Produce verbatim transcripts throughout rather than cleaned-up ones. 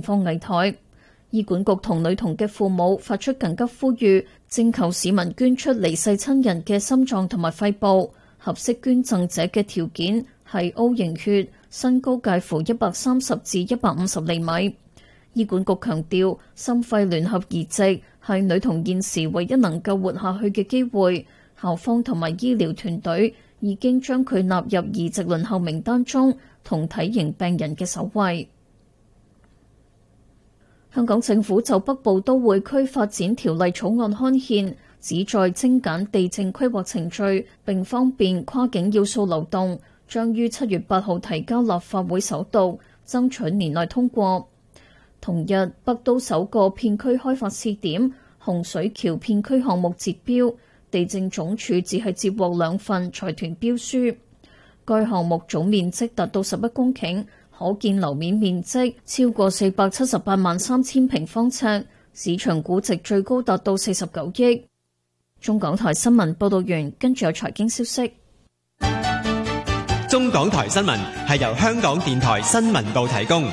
況危殆。醫管局同女童嘅父母發出緊急呼籲，徵求市民捐出離世親人嘅心臟同埋肺部。合適捐贈者嘅條件係 O 型血，身高介乎一百三十至一百五十厘米。醫管局強調，心肺聯合移植係女童現時唯一能夠活下去嘅機會。校方同埋醫療團隊已經將佢納入移植輪候名單中，同體型病人嘅首位。香港政府就北部都會區發展條例草案刊憲，旨在精簡地政規劃程序，並方便跨境要素流動，將於七月八號提交立法會首讀，爭取年內通過。同日，北都首個片區開發試點洪水橋片區項目截標，地政總署只係接獲兩份財團標書。該項目總面積達到十一公頃，可建樓面面積超過四百七十八萬三千平方尺，市場估值最高達到四十九億。中港台新聞報道完，跟住有財經消息。 中港台新聞係由香港電台新聞部提供。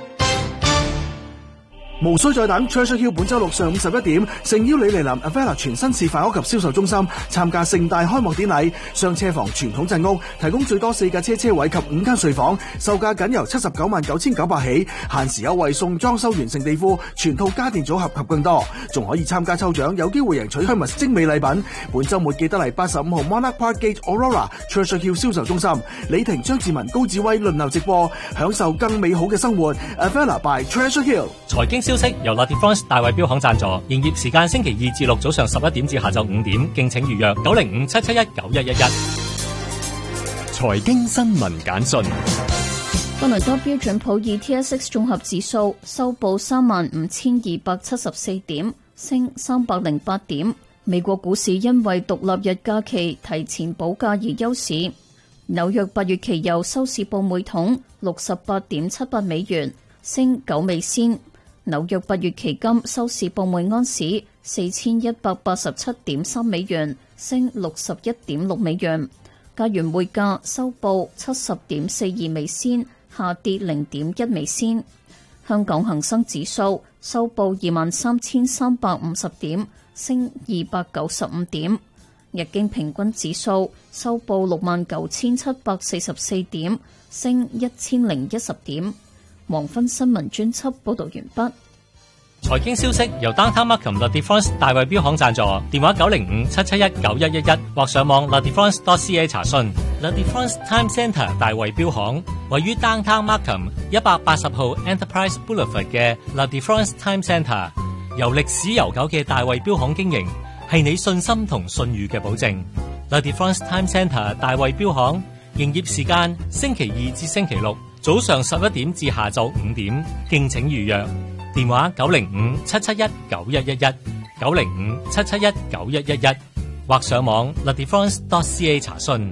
無需再等 Treasure Hill 本周六上午十一點，誠邀你嚟臨 Avella 全新示範屋及銷售中心參加盛大開幕典禮。雙車房傳統鎮屋提供最多四架車車位及五間睡房，售價僅由七十九萬九千九百起，限時優惠送裝修完成地庫、全套家電組合及更多，仲可以參加抽獎，有機會贏取香蜜精美禮品。本周末記得嚟八十五號 Monarch Park Gate Aurora Treasure Hill 銷售中心，李婷、張志文、高志威輪流直播，享受更美好嘅生活。Avella by Treasure Hill。 財經消息由 La Défense 大衛標行贊助，營業時間星期二至六早上十一點至下晝五點，敬請預約九零五七七一九一一一。 財經新聞簡訊。 多倫多標準普爾 T S X 綜合指數收報三萬五千二百七十四點，升三百零八點。美國股市因為獨立日假期提前補假而休市。紐約八月期油收市報每桶六十八點七八美元，升九美仙。紐約八月期金收市報每安士四千一百八十七點三美元，升六十一點六美元。加元匯價收報七十點四二美仙，下跌零點一美仙。香港恒生指數收報二萬三千三百五十點，升二百九十五點。日經平均指數收報六萬九千七百四十四點，升一千零一十點。黃昏新聞專輯報道完畢。 財經消息由 Downtown Markham La Défense 大衛標行贊助，電話九零五七七一九一一一或上網 La Défense dot C A 查詢。La Défense Time Centre 大衛標行位於 Downtown Markham 一百八十號 Enterprise Boulevard 嘅 La Défense Time Centre， 由歷史悠久嘅大衛標行經營，係你信心同信譽嘅保證。La Défense Time Centre 大衛標行營業時間星期二至星期六早上十一點至下晝五點，敬請預約。電話九零五七七一九一一一，九零五七七一九一一一，或上網 La Défense dot C A 查詢。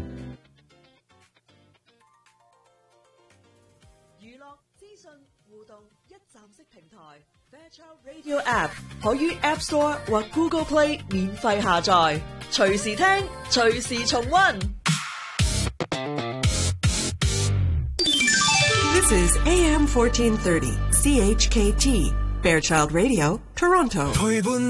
娛樂資訊互動一站式平台 Fairchild Radio App 可於 App Store 或 Google Play 免費下載，隨時聽，隨時重溫。 This is A M fourteen thirty C H K T Fairchild Radio, Toronto.